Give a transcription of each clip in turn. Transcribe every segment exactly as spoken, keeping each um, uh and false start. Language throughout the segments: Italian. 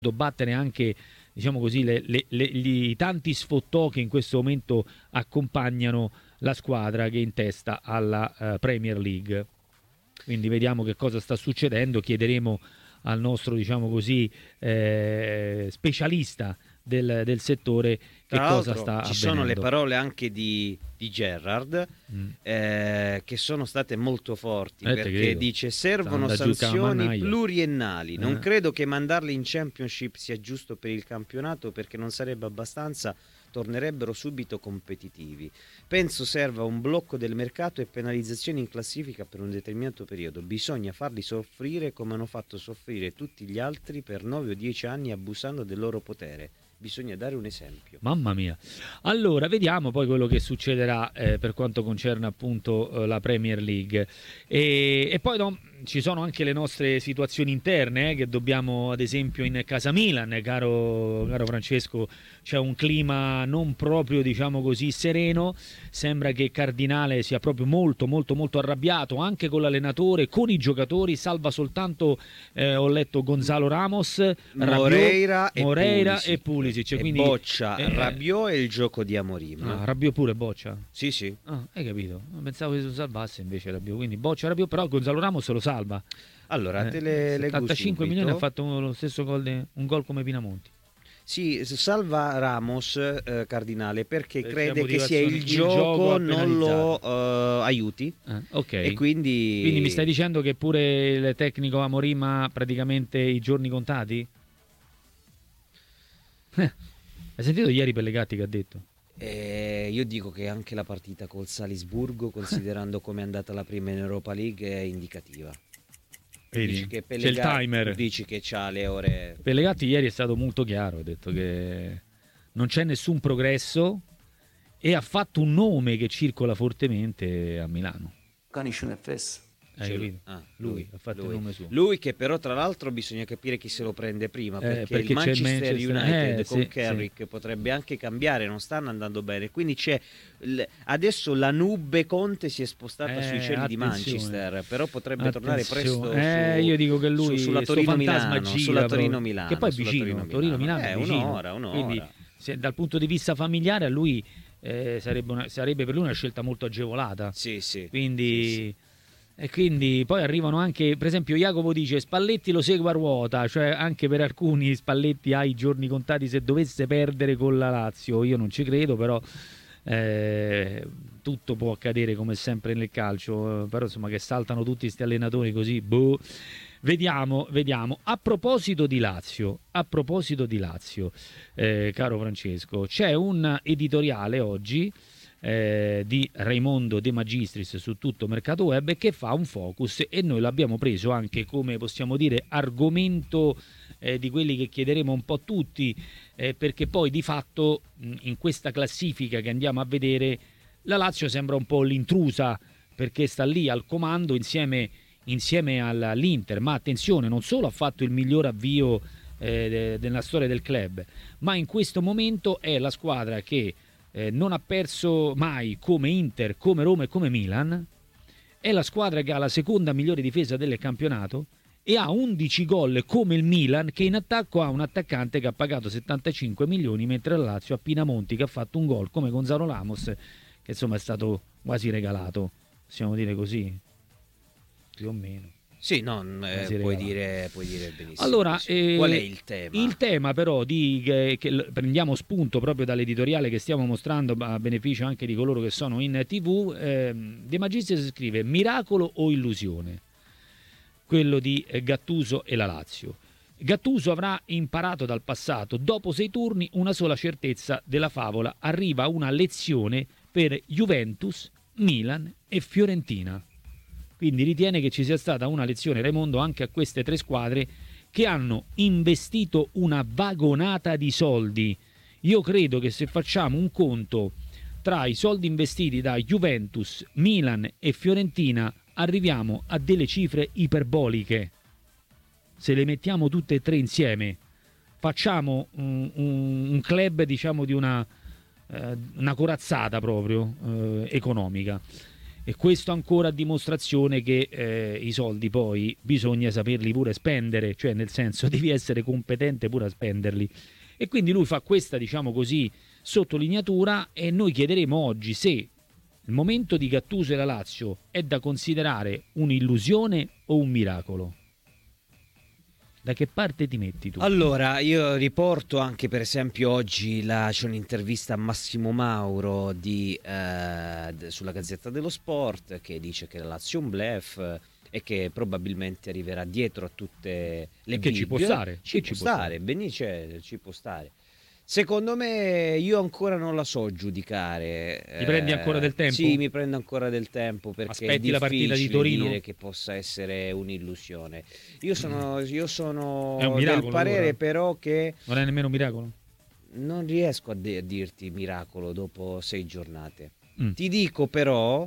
battere anche, diciamo così, le, le, le, gli, i tanti sfottò che in questo momento accompagnano la squadra che è in testa alla uh, Premier League. Quindi vediamo che cosa sta succedendo, chiederemo al nostro, diciamo così, eh, specialista del, del settore che Tra cosa l'altro, sta ci avvenendo. sono le parole anche di, di Gerrard mm. eh, che sono state molto forti, eh, perché dice servono sanzioni pluriennali, non eh. credo che mandarli in Championship sia giusto per il campionato, perché non sarebbe abbastanza, tornerebbero subito competitivi. Penso serva un blocco del mercato e penalizzazioni in classifica per un determinato periodo. Bisogna farli soffrire come hanno fatto soffrire tutti gli altri per nove o dieci anni abusando del loro potere. Bisogna dare un esempio. Mamma mia. Allora, vediamo poi quello che succederà eh, per quanto concerne appunto eh, la Premier League. E, e poi no, ci sono anche le nostre situazioni interne eh, che dobbiamo, ad esempio, in casa Milan, caro, caro Francesco, c'è un clima non proprio, diciamo così, sereno. Sembra che Cardinale sia proprio molto, molto, molto arrabbiato anche con l'allenatore, con i giocatori. Salva soltanto, eh, ho letto, Gonzalo Ramos, Moreira, Rabiot, Moreira e e Pulisic. E quindi boccia eh, Rabiot e il gioco di Amorim. Ah, Rabiot pure boccia? Sì, sì. Ah, hai capito? Pensavo che si salvasse invece Rabiot, quindi boccia Rabiot, però Gonzalo Ramos lo salva. Allora, eh, te le leggo settantacinque subito. milioni, ha fatto lo stesso gol, de, un gol come Pinamonti. Sì, salva Ramos, eh, Cardinale, perché, perché crede che sia il, il gioco, gioco non lo uh, aiuti. Ah, ok. E quindi... quindi mi stai dicendo che pure il tecnico Amorim ha praticamente i giorni contati? Eh, hai sentito ieri Pellegatti che ha detto? Eh, io dico che anche la partita col Salisburgo, considerando come è andata la prima in Europa League, è indicativa. Vedi? Dici che C'è il timer. Dici che c'ha le ore. Pellegatti ieri è stato molto chiaro, ha detto che non c'è nessun progresso e ha fatto un nome che circola fortemente a Milano. Canisce F S. Hai capito? Ah, lui, lui ha fatto lui. il nome suo. Lui che però tra l'altro bisogna capire chi se lo prende prima, perché, eh, perché il Manchester, Manchester United eh, con sì, Carrick sì. potrebbe anche cambiare, non stanno andando bene, quindi c'è l- adesso la nube Conte si è spostata eh, sui cieli attenzione. di Manchester, però potrebbe attenzione. tornare presto eh, su, io dico che lui su, sulla Torino Milano, sulla Torino Milano, che poi è vicino, Torino Torino Milano eh, è vicino. un'ora, un'ora. Quindi se, dal punto di vista familiare a lui eh, sarebbe, una, sarebbe per lui una scelta molto agevolata. Sì, sì. Quindi sì, sì. E quindi poi arrivano anche, per esempio Jacopo dice Spalletti lo segue a ruota, cioè anche per alcuni Spalletti ha i giorni contati se dovesse perdere con la Lazio. Io non ci credo, però eh, tutto può accadere come sempre nel calcio, però insomma che saltano tutti questi allenatori così, boh. Vediamo, vediamo. A proposito di Lazio, a proposito di Lazio, eh, caro Francesco, c'è un editoriale oggi Eh, di Raimondo De Magistris su tutto Mercato Web che fa un focus e noi l'abbiamo preso anche come possiamo dire argomento eh, di quelli che chiederemo un po' tutti eh, perché poi di fatto mh, in questa classifica che andiamo a vedere la Lazio sembra un po' l'intrusa perché sta lì al comando insieme, insieme all'Inter, ma attenzione, non solo ha fatto il miglior avvio eh, de- della storia del club, ma in questo momento è la squadra che Eh, non ha perso mai come Inter, come Roma e come Milan, è la squadra che ha la seconda migliore difesa del campionato e ha undici gol come il Milan, che in attacco ha un attaccante che ha pagato settantacinque milioni, mentre la Lazio ha Pinamonti che ha fatto un gol come Gonzalo Ramos, che insomma è stato quasi regalato, possiamo dire così, più o meno. Sì, no, eh, puoi, dire, puoi dire benissimo. Allora, eh, qual è il tema? Il tema però di che, che prendiamo spunto proprio dall'editoriale che stiamo mostrando a beneficio anche di coloro che sono in tivù. Eh, De Magistris scrive: miracolo o illusione? Quello di Gattuso e la Lazio. Gattuso avrà imparato dal passato, dopo sei turni una sola certezza della favola, arriva una lezione per Juventus, Milan e Fiorentina. Quindi ritiene che ci sia stata una lezione, Raimondo, anche a queste tre squadre che hanno investito una vagonata di soldi. Io credo che se facciamo un conto tra i soldi investiti da Juventus, Milan e Fiorentina arriviamo a delle cifre iperboliche. Se le mettiamo tutte e tre insieme facciamo un, un, un club, diciamo, di una, eh, una corazzata proprio eh, economica. E questo ancora a dimostrazione che eh, i soldi poi bisogna saperli pure spendere, cioè nel senso devi essere competente pure a spenderli. E quindi lui fa questa, diciamo così, sottolineatura, e noi chiederemo oggi se il momento di Gattuso e la Lazio è da considerare un'illusione o un miracolo. Da che parte ti metti tu? Allora, io riporto anche per esempio oggi la, c'è un'intervista a Massimo Mauro di, eh, sulla Gazzetta dello Sport, che dice che la Lazio è un bluff e che probabilmente arriverà dietro a tutte le che big. ci può stare, ci, che può ci può stare, benissimo, ci può stare. Secondo me io ancora non la so giudicare. Ti prendi ancora del tempo? Sì, mi prendo ancora del tempo perché Aspetti è la partita di Torino? dire che possa essere un'illusione. Io sono, io sono È un miracolo, del parere allora. però che Non è nemmeno un miracolo? non riesco a, de- a dirti miracolo dopo sei giornate. Mm. Ti dico però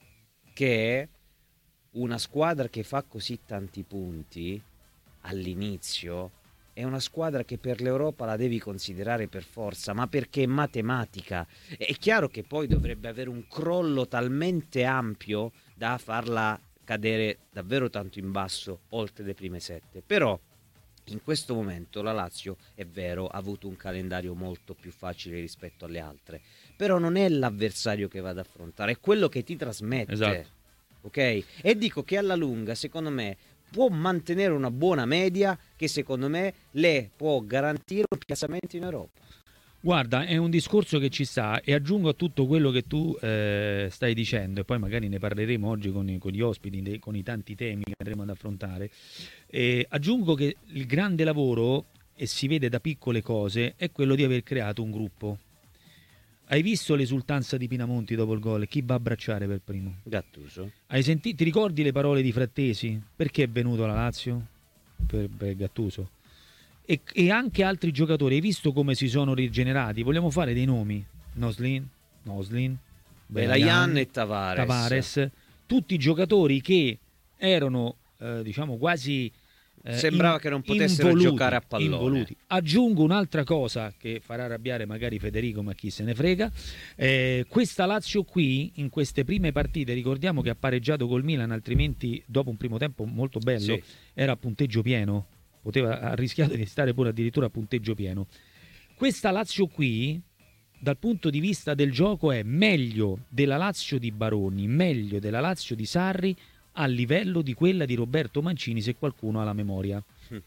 che una squadra che fa così tanti punti all'inizio è una squadra che per l'Europa la devi considerare per forza, ma perché è matematica. È chiaro che poi dovrebbe avere un crollo talmente ampio da farla cadere davvero tanto in basso, oltre le prime sette. Però in questo momento la Lazio, è vero, ha avuto un calendario molto più facile rispetto alle altre, però non è l'avversario che va ad affrontare, è quello che ti trasmette. Esatto. Ok? E dico che alla lunga, secondo me, può mantenere una buona media che secondo me le può garantire un piazzamento in Europa. Guarda, è un discorso che ci sta, e aggiungo a tutto quello che tu eh, stai dicendo, e poi magari ne parleremo oggi con, i- con gli ospiti, dei- con i tanti temi che andremo ad affrontare. Eh, aggiungo che il grande lavoro, e si vede da piccole cose, è quello di aver creato un gruppo. Hai visto l'esultanza di Pinamonti dopo il gol? Chi va a abbracciare per primo? Gattuso. Hai sentito, ti ricordi le parole di Frattesi? Perché è venuto alla Lazio? Per, per Gattuso. E, e anche altri giocatori, hai visto come si sono rigenerati? Vogliamo fare dei nomi? Noslin, Noslin, Belayan e Tavares. Tavares, tutti giocatori che erano eh, diciamo quasi eh, Sembrava in- che non potessero involuti, giocare a pallone. involuti. Aggiungo un'altra cosa che farà arrabbiare magari Federico, ma chi se ne frega. Eh, questa Lazio qui, in queste prime partite, ricordiamo che ha pareggiato col Milan, altrimenti dopo un primo tempo molto bello, Sì. era a punteggio pieno, poteva, ha rischiato di stare pure addirittura a punteggio pieno. Questa Lazio qui, dal punto di vista del gioco, è meglio della Lazio di Baroni, meglio della Lazio di Sarri, a livello di quella di Roberto Mancini, se qualcuno ha la memoria.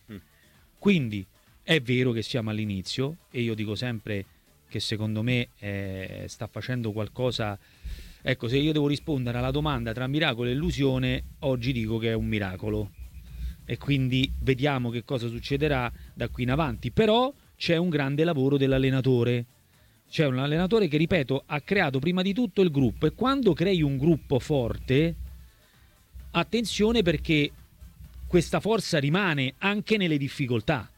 Quindi è vero che siamo all'inizio, e io dico sempre che secondo me eh, sta facendo qualcosa. Ecco, se io devo rispondere alla domanda tra miracolo e illusione, oggi dico che è un miracolo, e quindi vediamo che cosa succederà da qui in avanti. Però c'è un grande lavoro dell'allenatore, c'è un allenatore che, ripeto, ha creato prima di tutto il gruppo, e quando crei un gruppo forte, attenzione, perché questa forza rimane anche nelle difficoltà,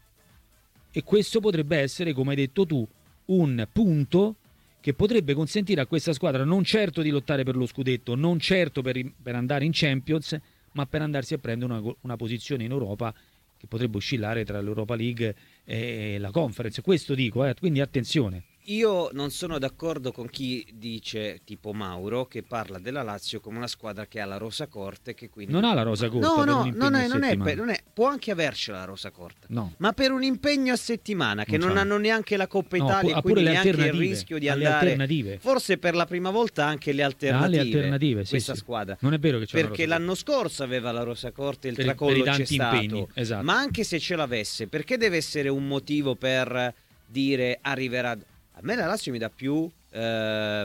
e questo potrebbe essere, come hai detto tu, un punto che potrebbe consentire a questa squadra non certo di lottare per lo scudetto, non certo per, per andare in Champions, ma per andarsi a prendere una, una posizione in Europa che potrebbe oscillare tra l'Europa League e la Conference. Questo dico, eh, quindi attenzione. Io non sono d'accordo con chi dice, tipo Mauro, che parla della Lazio come una squadra che ha la rosa corta e che quindi... Non ha la rosa corta No, per no, un impegno non a è, non, è, settimana. non è, può anche avercela la rosa corta, No. ma per un impegno a settimana che Non non, c'ha. hanno neanche la Coppa No, Italia, pu- ha e quindi pure le neanche il alternative, rischio di ha le andare... alternative. Forse per la prima volta anche le alternative, Ha le alternative, sì, questa sì. squadra. Non è vero che c'è una Perché rosa l'anno scorso aveva la rosa corta e il Per i- per tracollo i c'è tanti stato. impegni, esatto. Ma anche se ce l'avesse, perché deve essere un motivo per dire arriverà... A me la Lazio mi dà più eh,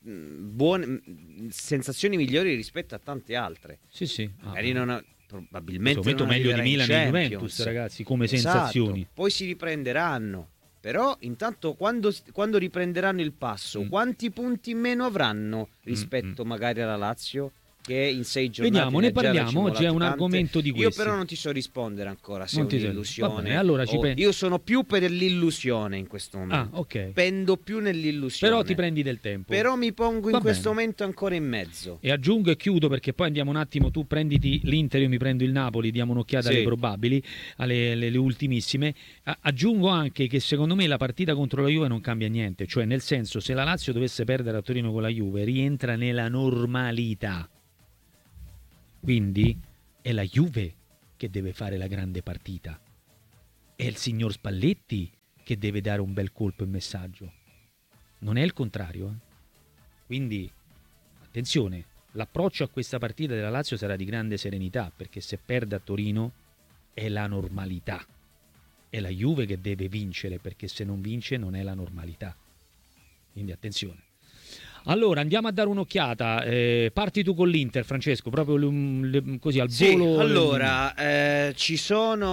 buone sensazioni migliori rispetto a tante altre. Sì, sì. Ah, Magari non ha- probabilmente in questo momento non meglio di arriverà in Milan e Champions. Juventus, ragazzi, come Esatto. sensazioni. Poi si riprenderanno. Però intanto quando, quando riprenderanno il passo, Mm. quanti punti in meno avranno rispetto Mm, mm. magari alla Lazio? che in sei giornate vediamo, ne parliamo, oggi è un argomento di questo. Io però non ti so rispondere ancora se non è un'illusione. Bene, allora ci o... pre... Io sono più per l'illusione in questo momento. Ah, ok. Pendo più nell'illusione. Però ti prendi del tempo. Però mi pongo in Va questo bene. momento ancora in mezzo. E aggiungo e chiudo, perché poi andiamo un attimo, tu prenditi l'Inter, io mi prendo il Napoli, diamo un'occhiata Sì. alle probabili, alle, alle, alle ultimissime. A- aggiungo anche che secondo me la partita contro la Juve non cambia niente, cioè nel senso, se la Lazio dovesse perdere a Torino con la Juve rientra nella normalità. Quindi è la Juve che deve fare la grande partita, è il signor Spalletti che deve dare un bel colpo e messaggio, non è il contrario. Eh? Quindi attenzione, l'approccio a questa partita della Lazio sarà di grande serenità, perché se perde a Torino è la normalità, è la Juve che deve vincere, perché se non vince non è la normalità. Quindi attenzione. Allora andiamo a dare un'occhiata, eh, parti tu con l'Inter, Francesco, proprio l- l- così al Sì, volo. allora eh, ci sono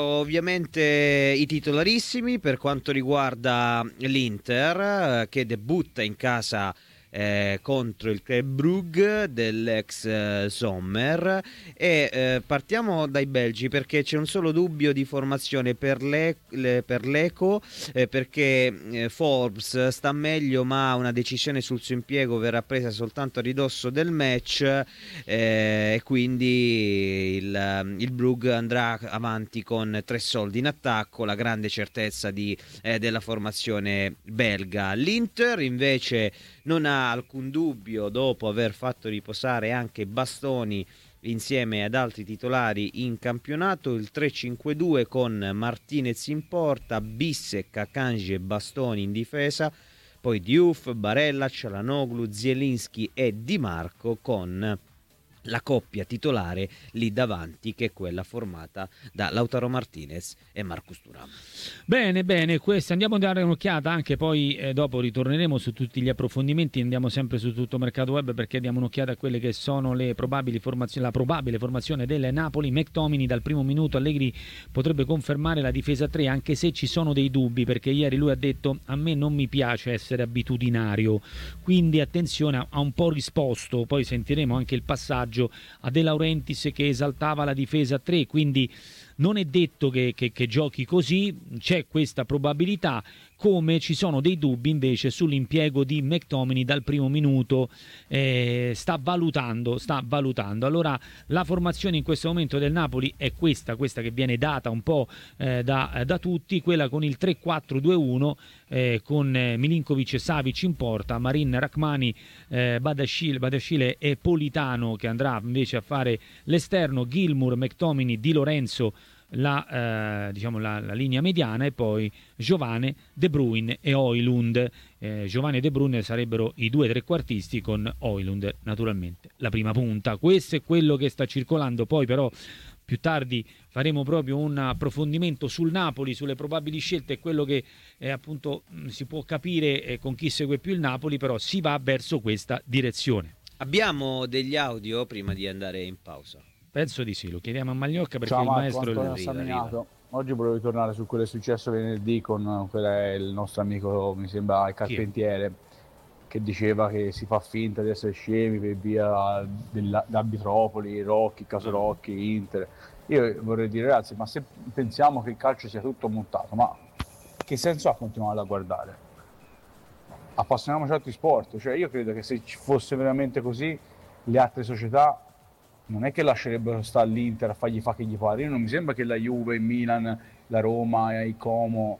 ovviamente i titolarissimi per quanto riguarda l'Inter, eh, che debutta in casa eh, contro il Club Brugge dell'ex eh, Sommer, e eh, partiamo dai belgi, perché c'è un solo dubbio di formazione per, le, le, per l'Eco, eh, perché eh, Forbes sta meglio, ma una decisione sul suo impiego verrà presa soltanto a ridosso del match, eh, e quindi il, il Brugge andrà avanti con tre soldi in attacco, la grande certezza di, eh, della formazione belga. L'Inter invece non ha alcun dubbio, dopo aver fatto riposare anche Bastoni insieme ad altri titolari in campionato, il tre cinque due con Martinez in porta, Bissek, Akanji e Bastoni in difesa, poi Diouf, Barella, Çalhanoğlu, Zielinski e Di Marco, con la coppia titolare lì davanti, che è quella formata da Lautaro Martinez e Marcus Thuram. Bene, bene, questo andiamo a dare un'occhiata anche poi, eh, dopo ritorneremo su tutti gli approfondimenti, andiamo sempre su tutto Mercato Web, perché diamo un'occhiata a quelle che sono le probabili formazioni, la probabile formazione del Napoli. McTominay dal primo minuto, Allegri potrebbe confermare la difesa tre, anche se ci sono dei dubbi, perché ieri lui ha detto: a me non mi piace essere abitudinario, quindi attenzione, ha un po' risposto, poi sentiremo anche il passaggio a De Laurentiis che esaltava la difesa tre, quindi non è detto che, che, che giochi così, c'è questa probabilità, come ci sono dei dubbi invece sull'impiego di McTominay dal primo minuto, eh, sta valutando, sta valutando. Allora la formazione in questo momento del Napoli è questa, questa che viene data un po' eh, da, da tutti, quella con il tre quattro due uno, eh, con eh, Milinkovic e Savic in porta, Marin, Rachmani, eh, Badashile, Badashile e Politano che andrà invece a fare l'esterno, Gilmour, McTominay, Di Lorenzo la, eh, diciamo la, la linea mediana, e poi Giovane, De Bruyne e Højlund. eh, Giovane e De Bruyne sarebbero i due trequartisti, con Højlund naturalmente la prima punta. Questo è quello che sta circolando, poi però più tardi faremo proprio un approfondimento sul Napoli, sulle probabili scelte, e quello che eh, appunto mh, si può capire eh, con chi segue più il Napoli, però si va verso questa direzione. Abbiamo degli audio prima di andare in pausa? Penso di sì, lo chiediamo a Magliocca perché Ciao, il Marco, maestro Antonio arriva, Staminato. arriva. Oggi volevo ritornare su quello che è successo venerdì con quello, il nostro amico, mi sembra il Carpentiere, che diceva che si fa finta di essere scemi per via dell'Arbitropoli, Rocchi, caso Rocchi, Inter. Io vorrei dire, ragazzi, ma se pensiamo che il calcio sia tutto montato, ma che senso ha continuare a guardare? Appassioniamoci a altri sport. Cioè, io credo che se ci fosse veramente così, le altre società non è che lascerebbero stare l'Inter a fargli fa che gli pare. Io non mi sembra che la Juve, il Milan, la Roma e il Como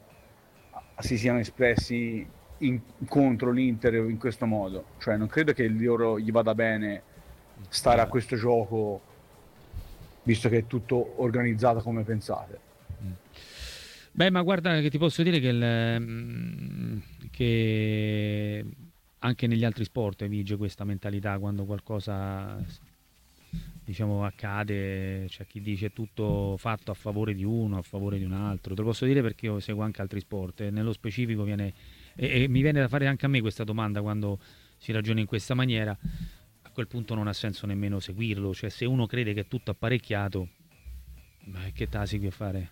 si siano espressi in, contro l'Inter in questo modo. Cioè, non credo che loro gli vada bene stare a questo gioco, visto che è tutto organizzato come pensate. Beh, ma guarda che ti posso dire che, il, che anche negli altri sport vige questa mentalità quando qualcosa, diciamo, accade. C'è chi dice tutto fatto a favore di uno, a favore di un altro. Te lo posso dire perché io seguo anche altri sport e nello specifico viene e, e mi viene da fare anche a me questa domanda quando si ragiona in questa maniera. A quel punto non ha senso nemmeno seguirlo, cioè se uno crede che è tutto apparecchiato, ma che te la segui a fare?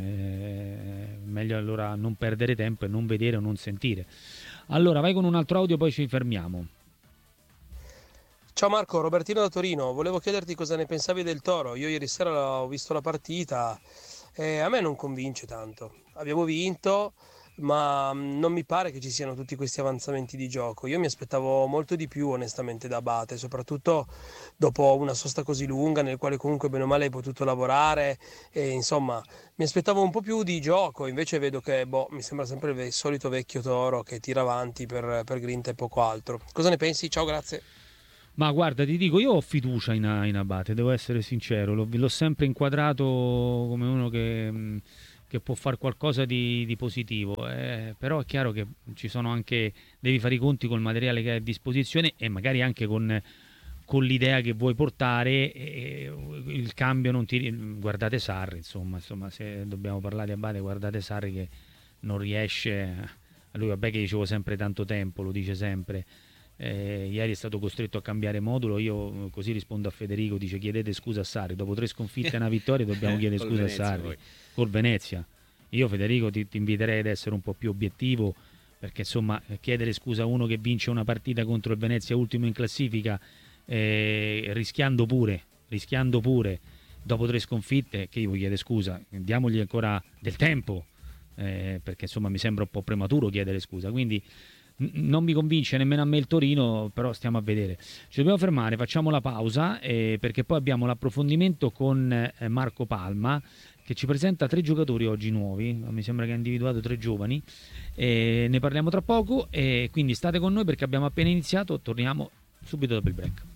Eh, meglio allora non perdere tempo e non vedere o non sentire. Allora vai con un altro audio, poi ci fermiamo. Ciao Marco, Robertino da Torino, volevo chiederti cosa ne pensavi del Toro. Io ieri sera ho visto la partita e a me non convince tanto. Abbiamo vinto, ma mh, non mi pare che ci siano tutti questi avanzamenti di gioco. Io mi aspettavo molto di più onestamente da Abate, soprattutto dopo una sosta così lunga nel quale comunque bene o male hai potuto lavorare e insomma mi aspettavo un po' più di gioco, invece vedo che boh, mi sembra sempre il ve- solito vecchio Toro che tira avanti per, per grinta e poco altro. Cosa ne pensi? Ciao, grazie. Ma guarda, ti dico, io ho fiducia in, in Abate, devo essere sincero, l'ho, l'ho sempre inquadrato come uno che, mh, che può fare qualcosa di, di positivo, eh, però è chiaro che ci sono anche, devi fare i conti col materiale che hai a disposizione e magari anche con, con l'idea che vuoi portare, e il cambio non ti... Guardate Sarri, insomma, insomma, se dobbiamo parlare di Abate, guardate Sarri che non riesce, a lui vabbè che dicevo sempre tanto tempo, lo dice sempre. Eh, ieri è stato costretto a cambiare modulo, io così rispondo a Federico, dice chiedete scusa a Sarri, dopo tre sconfitte e una vittoria dobbiamo chiedere scusa Venezia, a Sarri poi. Col Venezia. Io Federico ti, ti inviterei ad essere un po' più obiettivo, perché insomma chiedere scusa a uno che vince una partita contro il Venezia ultimo in classifica, eh, rischiando pure, rischiando pure dopo tre sconfitte, che io vuoi chiedere scusa, diamogli ancora del tempo, eh, perché insomma mi sembra un po' prematuro chiedere scusa, quindi non mi convince nemmeno a me il Torino, però stiamo a vedere. Ci dobbiamo fermare, facciamo la pausa eh, perché poi abbiamo l'approfondimento con eh, Marco Palma che ci presenta tre giocatori oggi nuovi, mi sembra che ha individuato tre giovani, eh, ne parliamo tra poco e quindi state con noi perché abbiamo appena iniziato, torniamo subito dopo il break.